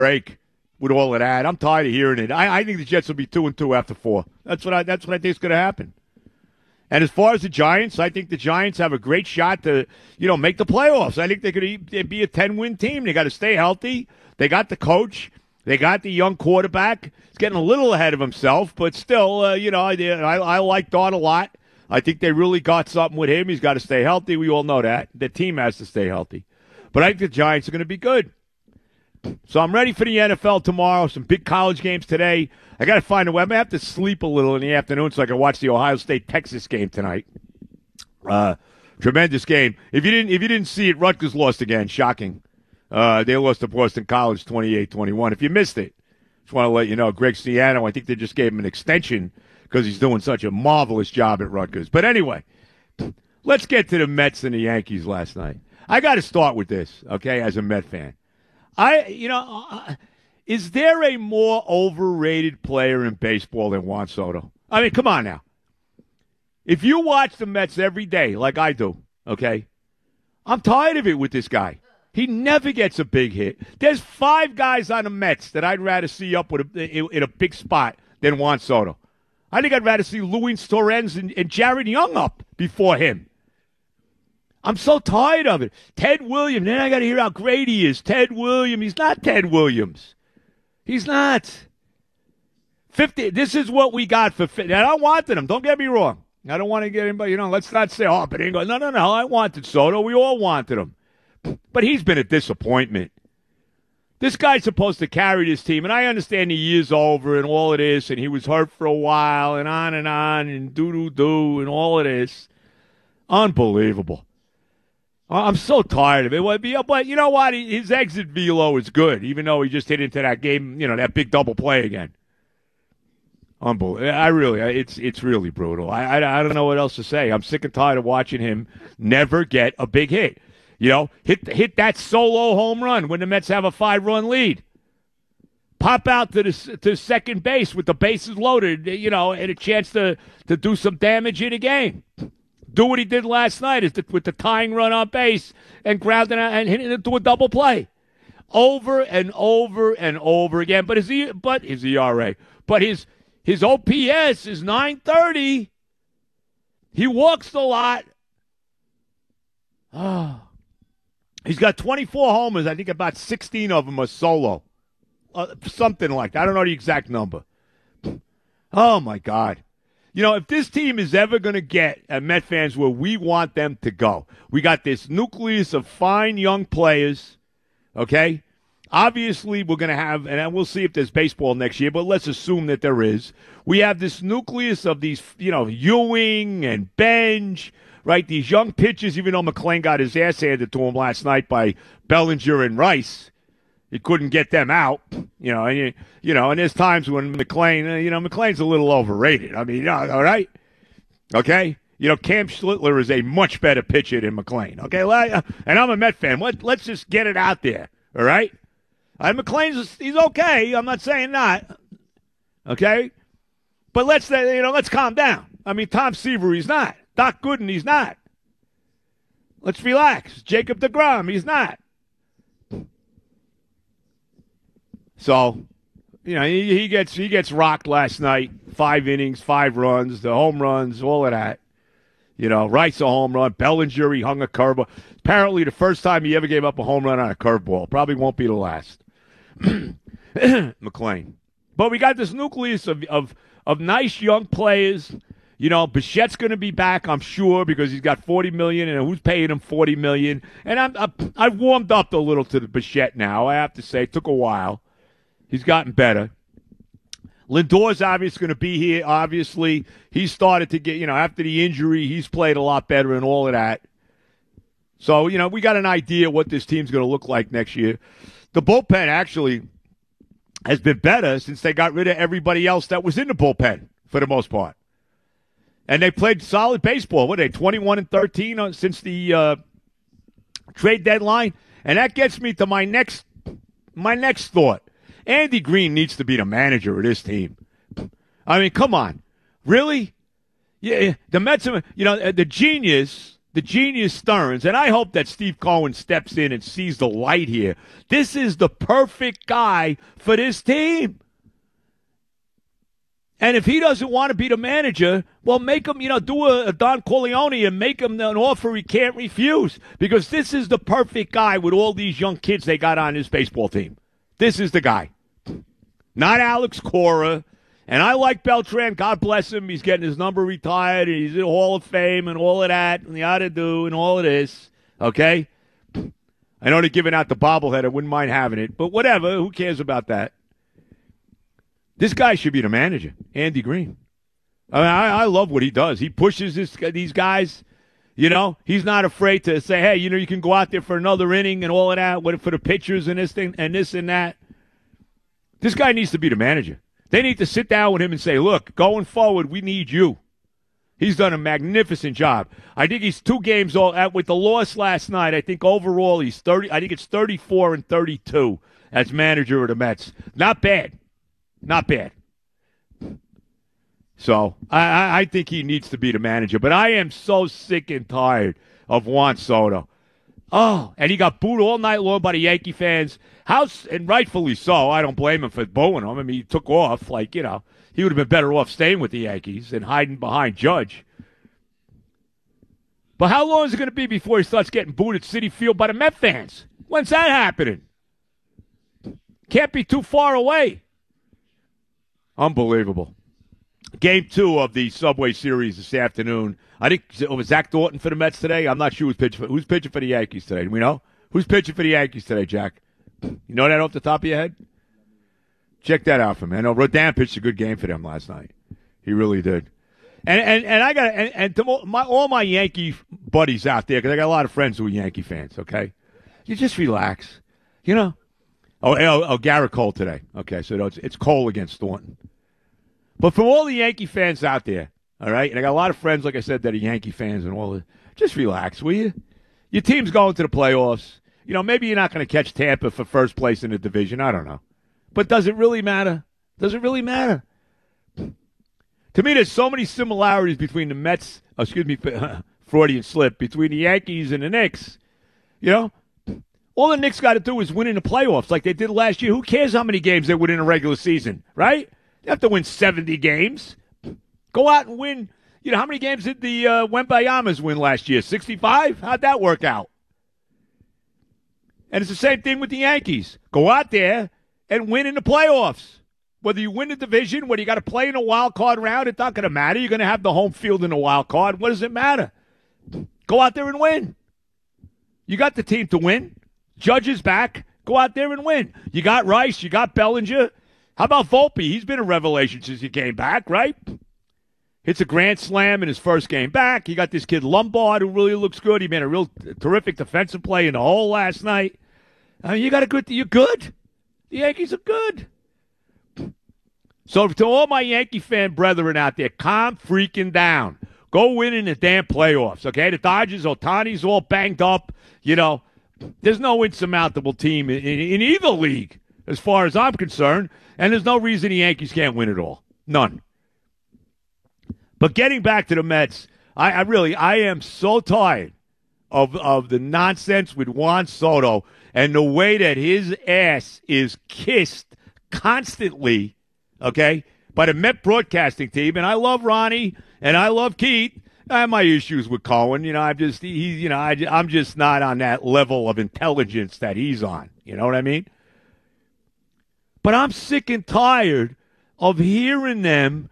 break with all of that. I'm tired of hearing it. I think the Jets will be 2-2 after 4. That's what I think is going to happen. And as far as the Giants, I think the Giants have a great shot to, make the playoffs. I think they're going to be a 10-win team. They got to stay healthy. They got the coach. They got the young quarterback. He's getting a little ahead of himself, but still, I like Don a lot. I think they really got something with him. He's got to stay healthy. We all know that. The team has to stay healthy. But I think the Giants are going to be good. So I'm ready for the NFL tomorrow. Some big college games today. I got to find a way. I'm going to have to sleep a little in the afternoon so I can watch the Ohio State-Texas game tonight. Tremendous game. If you didn't see it, Rutgers lost again. Shocking. They lost to Boston College 28-21. If you missed it, just want to let you know, Greg Schiano, I think they just gave him an extension because he's doing such a marvelous job at Rutgers. But anyway, let's get to the Mets and the Yankees last night. I got to start with this, okay, as a Met fan. Is there a more overrated player in baseball than Juan Soto? I mean, come on now. If you watch the Mets every day, like I do, okay, I'm tired of it with this guy. He never gets a big hit. There's 5 guys on the Mets that I'd rather see up with in a big spot than Juan Soto. I think I'd rather see Luis Torrens and Jared Young up before him. I'm so tired of it. Ted Williams. Then I got to hear how great he is. Ted Williams. He's not Ted Williams. He's not. 50. This is what we got for 50. And I wanted him. Don't get me wrong. I don't want to get anybody, let's not say, but Ingo. No. I wanted Soto. We all wanted him. But he's been a disappointment. This guy's supposed to carry this team, and I understand the year's over and all of this, and he was hurt for a while, and on, and do, and all of this. Unbelievable. I'm so tired of it. But you know what? His exit velo is good, even though he just hit into that game, that big double play again. Unbelievable. It's really brutal. I don't know what else to say. I'm sick and tired of watching him never get a big hit. Hit that solo home run when the Mets have a 5-run lead. Pop out to second base with the bases loaded, and a chance to do some damage in a game. Do what he did last night with the tying run on base and grounding out and hitting it into a double play. Over and over and over again. But his ERA. But his OPS is .930. He walks a lot. He's got 24 homers. I think about 16 of them are solo. Something like that. I don't know the exact number. Oh, my God. If this team is ever going to get Met fans where we want them to go, we got this nucleus of fine young players, okay? Obviously, we're going to have, and we'll see if there's baseball next year, but let's assume that there is. We have this nucleus of these, Ewing and Benj, right? These young pitchers, even though McClain got his ass handed to him last night by Bellinger and Rice. He couldn't get them out, and there's times when McClain's a little overrated. I mean, all right? Okay? Cam Schlittler is a much better pitcher than McClain, okay? And I'm a Met fan. Let's just get it out there, all right? He's okay. I'm not saying not, okay? But let's calm down. I mean, Tom Seaver, he's not. Doc Gooden, he's not. Let's relax. Jacob deGrom, he's not. So, he gets rocked last night. 5 innings, 5 runs, the home runs, all of that. Rice a home run. Bellinger, he hung a curveball. Apparently the first time he ever gave up a home run on a curveball. Probably won't be the last. McClain. But we got this nucleus of nice young players. Bichette's going to be back, I'm sure, because he's got $40 million, and who's paying him $40 million? And I've warmed up a little to the Bichette now, I have to say. It took a while. He's gotten better. Lindor's obviously going to be here, obviously. He started to get, after the injury, he's played a lot better and all of that. So, we got an idea what this team's going to look like next year. The bullpen actually has been better since they got rid of everybody else that was in the bullpen, for the most part. And they played solid baseball. What are they, 21-13 since the trade deadline? And that gets me to my next thought. Andy Green needs to be the manager of this team. I mean, come on. Really? Yeah, the Mets, the genius, the genius Stearns, and I hope that Steve Cohen steps in and sees the light here. This is the perfect guy for this team. And if he doesn't want to be the manager, well, make him, do a Don Corleone and make him an offer he can't refuse. Because this is the perfect guy with all these young kids they got on this baseball team. This is the guy. Not Alex Cora. And I like Beltran. God bless him. He's getting his number retired. And he's in the Hall of Fame and all of that. And the ought to do and all of this. Okay? I know they're giving out the bobblehead. I wouldn't mind having it. But whatever. Who cares about that? This guy should be the manager, Andy Green. I mean, I love what he does. He pushes these guys. He's not afraid to say, hey, you can go out there for another inning and all of that, for the pitchers and this thing and this and that. This guy needs to be the manager. They need to sit down with him and say, look, going forward, we need you. He's done a magnificent job. I think he's 2 games with the loss last night. I think overall he's 30. I think it's 34-32 as manager of the Mets. Not bad. Not bad. So I think he needs to be the manager. But I am so sick and tired of Juan Soto. Oh, and he got booed all night long by the Yankee fans. And rightfully so. I don't blame him for booing him. I mean, he took off. He would have been better off staying with the Yankees than hiding behind Judge. But how long is it going to be before he starts getting booed at Citi Field by the Met fans? When's that happening? Can't be too far away. Unbelievable. Game 2 of the Subway Series this afternoon. I think it was Zach Thornton for the Mets today. I'm not sure who's pitching for the Yankees today. Do we know? Who's pitching for the Yankees today, Jack? You know that off the top of your head? Check that out for me. I know Rodin pitched a good game for them last night. He really did. And I got to all my Yankee buddies out there, because I got a lot of friends who are Yankee fans. Okay, you just relax. Oh, Garrett Cole today. Okay, so it's Cole against Thornton. But from all the Yankee fans out there, all right, and I got a lot of friends, like I said, that are Yankee fans and all that, just relax, will you? Your team's going to the playoffs. Maybe you're not going to catch Tampa for first place in the division. I don't know. But does it really matter? Does it really matter? To me, there's so many similarities between the Mets, Freudian slip, between the Yankees and the Knicks. All the Knicks got to do is win in the playoffs like they did last year. Who cares how many games they win in a regular season, right? They have to win 70 games. Go out and win. How many games did the Wembayamas win last year? 65? How'd that work out? And it's the same thing with the Yankees. Go out there and win in the playoffs. Whether you win the division, whether you got to play in a wild card round, it's not going to matter. You're going to have the home field in the wild card. What does it matter? Go out there and win. You got the team to win. Judge is back. Go out there and win. You got Rice. You got Bellinger. How about Volpe? He's been a revelation since he came back, right? Hits a grand slam in his first game back. You got this kid Lombard who really looks good. He made a real terrific defensive play in the hole last night. You're good. The Yankees are good. So to all my Yankee fan brethren out there, calm freaking down. Go win in the damn playoffs, okay? The Dodgers, Ohtani's all banged up. There's no insurmountable team in either league as far as I'm concerned, and there's no reason the Yankees can't win it all. None. But getting back to the Mets, I am so tired of the nonsense with Juan Soto and the way that his ass is kissed constantly, okay, by the Met broadcasting team. And I love Ronnie and I love Keith. I have my issues with Cohen. I'm just not on that level of intelligence that he's on. You know what I mean? But I'm sick and tired of hearing them,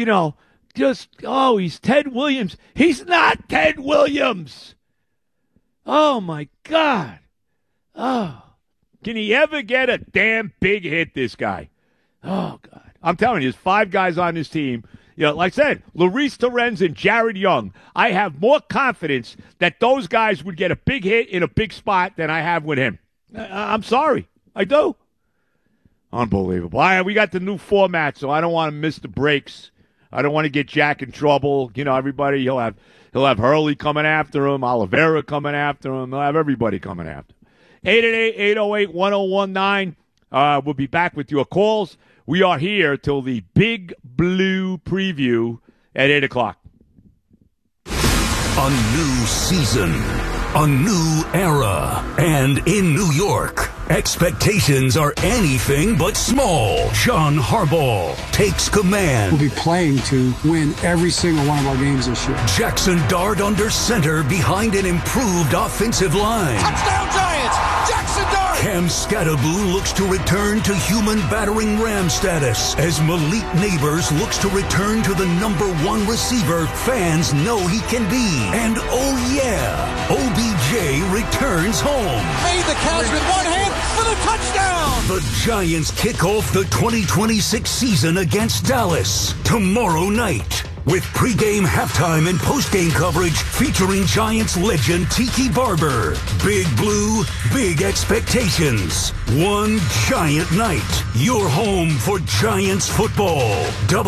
he's Ted Williams. He's not Ted Williams. Oh, my God. Oh, can he ever get a damn big hit, this guy? Oh, God. I'm telling you, there's 5 guys on this team. Like I said, Luis Torrens and Jared Young. I have more confidence that those guys would get a big hit in a big spot than I have with him. I'm sorry. I do. Unbelievable. We got the new format, so I don't want to miss the breaks. I don't want to get Jack in trouble. Everybody, he'll have Hurley coming after him, Oliveira coming after him. He'll have everybody coming after him. 888-808-1019. We'll be back with your calls. We are here till the Big Blue preview at 8 o'clock. A new season, a new era, and in New York, expectations are anything but small. John Harbaugh takes command. We'll be playing to win every single one of our games this year. Jackson Dart under center behind an improved offensive line. Touchdown Giants! Jackson Dart! Cam Skattebo looks to return to human battering ram status as Malik Neighbors looks to return to the number one receiver fans know he can be. And oh yeah, OBJ returns home. Made the catch with one hand for the touchdown! The Giants kick off the 2026 season against Dallas tomorrow night, with pregame, halftime, and postgame coverage featuring Giants legend Tiki Barber. Big Blue, big expectations. One giant night. Your home for Giants football.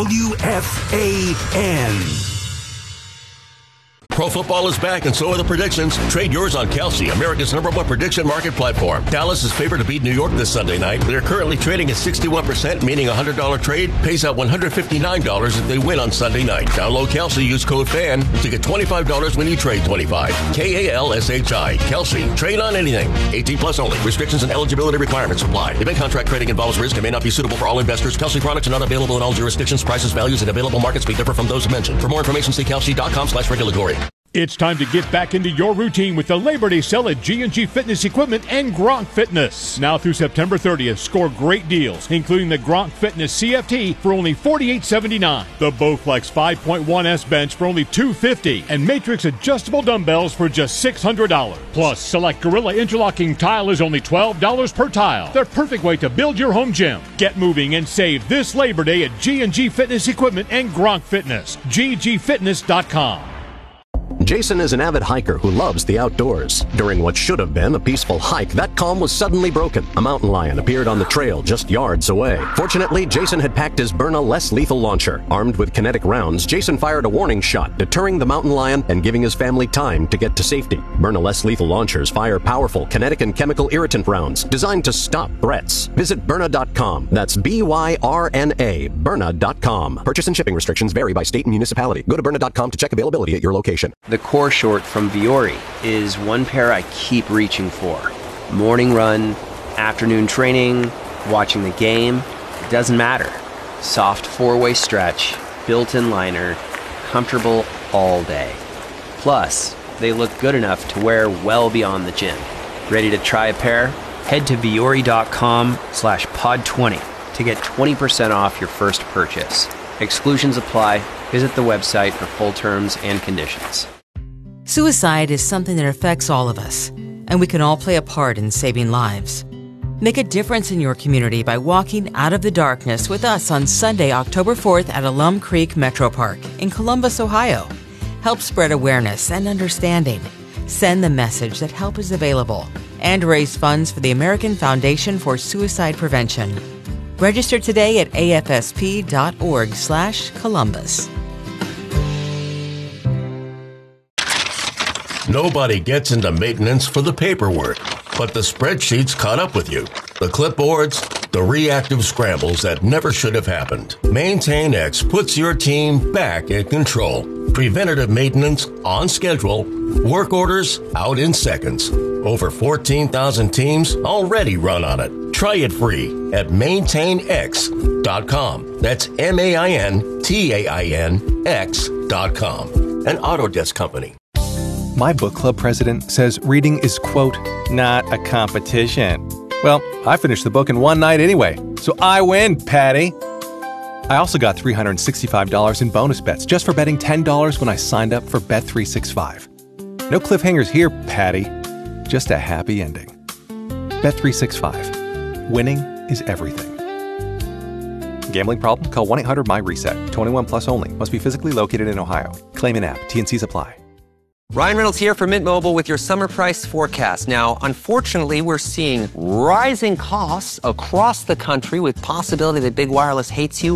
WFAN. Pro football is back, and so are the predictions. Trade yours on Kalshi, America's #1 prediction market platform. Dallas is favored to beat New York this Sunday night. They're currently trading at 61%, meaning a $100 trade pays out $159 if they win on Sunday night. Download Kalshi, use code FAN to get $25 when you trade 25. KALSHI. Kalshi. Trade on anything. 18 plus only. Restrictions and eligibility requirements apply. Event contract trading involves risk and may not be suitable for all investors. Kalshi products are not available in all jurisdictions. Prices, values, and available markets may differ from those mentioned. For more information, see kalshi.com/regulatory. It's time to get back into your routine with the Labor Day sale at G&G Fitness Equipment and Gronk Fitness. Now through September 30th, score great deals, including the Gronk Fitness CFT for only $48.79, the Bowflex 5.1S bench for only $250, and Matrix adjustable dumbbells for just $600. Plus, select Gorilla interlocking tile is only $12 per tile. The perfect way to build your home gym. Get moving and save this Labor Day at G&G Fitness Equipment and Gronk Fitness. ggfitness.com. Jason is an avid hiker who loves the outdoors. During what should have been a peaceful hike, that calm was suddenly broken. A mountain lion appeared on the trail just yards away. Fortunately, Jason had packed his Byrna less lethal launcher. Armed with kinetic rounds, Jason fired a warning shot, deterring the mountain lion and giving his family time to get to safety. Byrna less lethal launchers fire powerful kinetic and chemical irritant rounds designed to stop threats. Visit Byrna.com. That's BYRNA, Byrna.com. Purchase and shipping restrictions vary by state and municipality. Go to Byrna.com to check availability at your location. The core short from Vuori is one pair I keep reaching for. Morning run, afternoon training, watching the game, it doesn't matter. Soft four-way stretch, built-in liner, comfortable all day. Plus, they look good enough to wear well beyond the gym. Ready to try a pair? Head to Vuori.com/pod20 to get 20% off your first purchase. Exclusions apply. Visit the website for full terms and conditions. Suicide is something that affects all of us, and we can all play a part in saving lives. Make a difference in your community by walking out of the darkness with us on Sunday, October 4th at Alum Creek Metro Park in Columbus, Ohio. Help spread awareness and understanding. Send the message that help is available and raise funds for the American Foundation for Suicide Prevention. Register today at afsp.org/Columbus. Nobody gets into maintenance for the paperwork, but the spreadsheets caught up with you. The clipboards, the reactive scrambles that never should have happened. MaintainX puts your team back in control. Preventative maintenance on schedule. Work orders out in seconds. Over 14,000 teams already run on it. Try it free at maintainx.com. That's MaintainX.com. An Autodesk company. My book club president says reading is, quote, not a competition. Well, I finished the book in one night anyway, so I win, Patty. I also got $365 in bonus bets just for betting $10 when I signed up for Bet365. No cliffhangers here, Patty. Just a happy ending. Bet365. Winning is everything. Gambling problem? Call 1-800-MY-RESET. 21 plus only. Must be physically located in Ohio. Claim in app. T&Cs apply. Ryan Reynolds here from Mint Mobile with your summer price forecast. Now, unfortunately, we're seeing rising costs across the country with possibility that big wireless hates you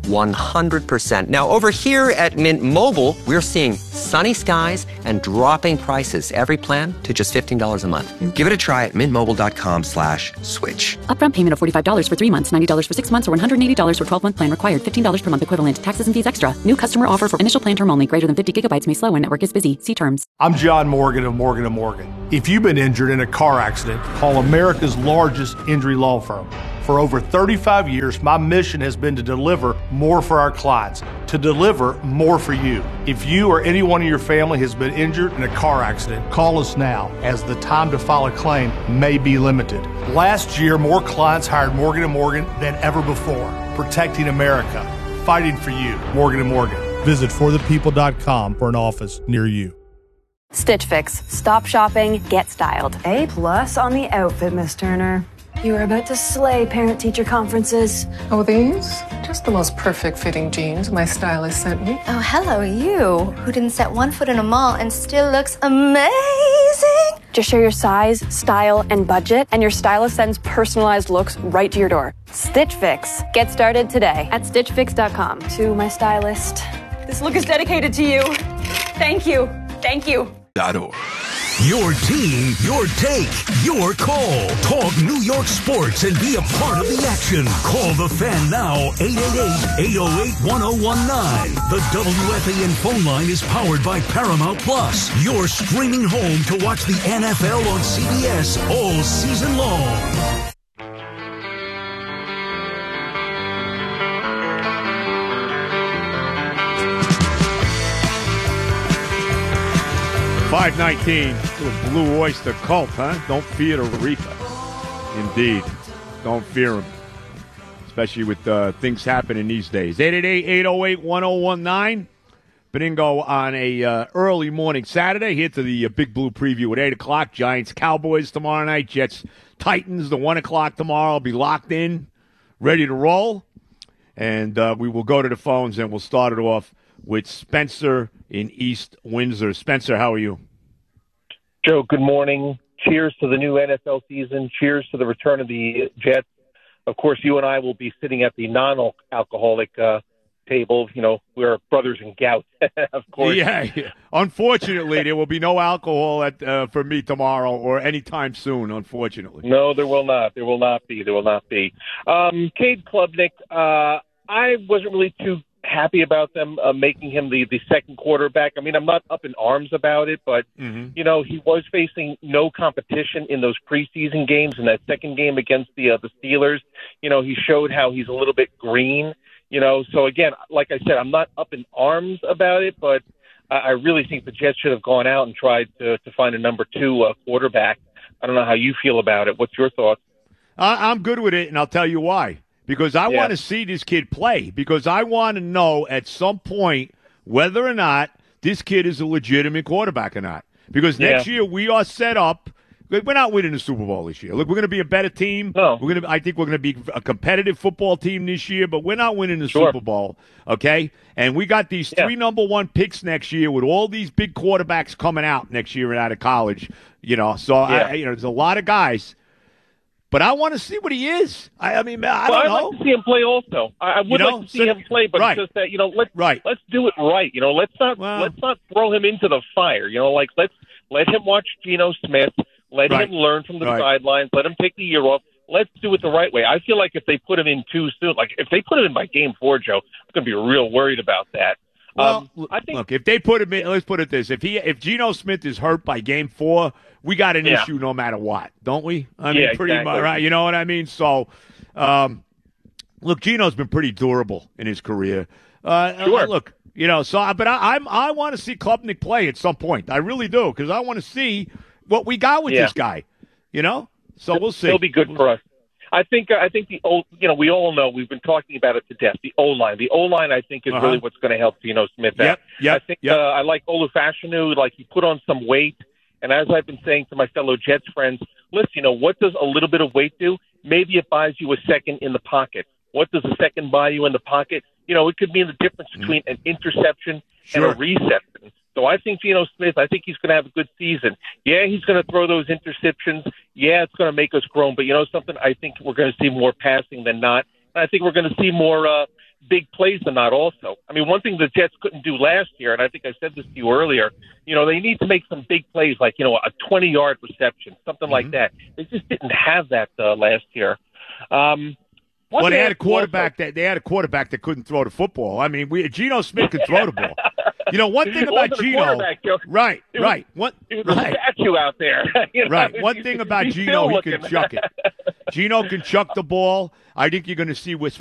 100%. Now, over here at Mint Mobile, we're seeing sunny skies and dropping prices. Every plan to just $15 a month. Give it a try at mintmobile.com/switch. Upfront payment of $45 for 3 months, $90 for 6 months, or $180 for 12-month plan required. $15 per month equivalent. Taxes and fees extra. New customer offer for initial plan term only. Greater than 50 gigabytes may slow when network is busy. See terms. I'm John Morgan of Morgan & Morgan. If you've been injured in a car accident, call America's largest injury law firm. For over 35 years, my mission has been to deliver more for our clients, to deliver more for you. If you or anyone in your family has been injured in a car accident, call us now, as the time to file a claim may be limited. Last year, more clients hired Morgan & Morgan than ever before, protecting America, fighting for you. Morgan & Morgan. Visit forthepeople.com for an office near you. Stitch Fix. Stop shopping, get styled. A+ on the outfit, Miss Turner. You are about to slay parent-teacher conferences. Oh, these? Just the most perfect fitting jeans my stylist sent me. Oh, hello, you, who didn't set one foot in a mall and still looks amazing. Just share your size, style, and budget, and your stylist sends personalized looks right to your door. Stitch Fix. Get started today at StitchFix.com. To my stylist. This look is dedicated to you. Thank you. Thank you. Your team, your take, your call. Talk New York sports and be a part of the action. Call the Fan now, 888-808-1019. The WFAN phone line is powered by Paramount Plus. Your streaming home to watch the NFL on CBS all season long. $5.19 to a Blue Oyster Cult, huh? Don't fear the Reaper. Indeed. Don't fear him. Especially with things happening these days. 888-808-1019. Beningo on a early morning Saturday. Here to the Big Blue preview at 8 o'clock. Giants, Cowboys tomorrow night. Jets, Titans, the 1 o'clock tomorrow. I'll be locked in, ready to roll. And we will go to the phones and we'll start it off with Spencer in East Windsor. Spencer, how are you? Joe, good morning. Cheers to the new NFL season. Cheers to the return of the Jets. Of course, you and I will be sitting at the non-alcoholic table. You know, we're brothers in gout, of course. Yeah. Unfortunately, there will be no alcohol for me tomorrow or anytime soon, unfortunately. No, there will not. There will not be. Cade Klubnik, I wasn't really too happy about them making him the second quarterback. I mean, I'm not up in arms about it, but, you know, he was facing no competition in those preseason games. In that second game against the Steelers, you know, he showed how he's a little bit green, you know. So, again, like I said, I'm not up in arms about it, but I really think the Jets should have gone out and tried to find a number two quarterback. I don't know how you feel about it. What's your thoughts? I'm good with it, and I'll tell you why. Because I want to see this kid play. Because I want to know at some point whether or not this kid is a legitimate quarterback or not. Because next year we are set up. We're not winning the Super Bowl this year. Look, we're going to be a better team. No. I think we're going to be a competitive football team this year, but we're not winning the Super Bowl, okay? And we got these three number one picks next year with all these big quarterbacks coming out next year and out of college. You know, so there's a lot of guys. But I want to see what he is. I mean, I don't know. I'd like to see him play also. I would like to see him play, but it's just that, you know, let's do it right. You know, let's not throw him into the fire. You know, like let him watch Geno Smith, let him learn from the sidelines, let him take the year off. Let's do it the right way. I feel like if they put him in too soon, like if they put him in by game 4, Joe, I'm going to be real worried about that. Well, I think, look, if they put him in, let's put it this: if Geno Smith is hurt by game 4, we got an issue no matter what, don't we? I mean, pretty much, right? You know what I mean? So, look, Geno's been pretty durable in his career. Look, you know, so but I want to see Klubnik play at some point. I really do, because I want to see what we got with this guy. You know, so we'll see. He'll be good for us. I think the old, you know, we all know, we've been talking about it to death. The O-line, I think, is really what's going to help Geno Smith out. I think I like Olufashinu, like he put on some weight. And as I've been saying to my fellow Jets friends, listen, you know, what does a little bit of weight do? Maybe it buys you a second in the pocket. What does a second buy you in the pocket? You know, it could mean the difference between an interception and a reception. So I think Geno Smith, I think he's going to have a good season. Yeah, he's going to throw those interceptions. Yeah, it's going to make us groan. But you know something? I think we're going to see more passing than not. And I think we're going to see more big plays or not also. I mean, one thing the Jets couldn't do last year, and I think I said this to you earlier, they need to make some big plays like, a 20-yard reception, something like that. They just didn't have that last year. They had a quarterback that couldn't throw the football. I mean, Geno Smith could throw the ball. One thing about Geno, right? He was a statue out there. Right. One thing about Geno, he can chuck it. Geno can chuck the ball. I think you're going to see with